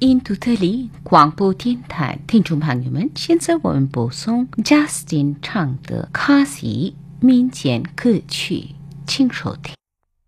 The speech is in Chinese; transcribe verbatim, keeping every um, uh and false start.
印度特里广播电台听众朋友们，现在我们播送 Justin 唱的卡西民间歌曲，请收听。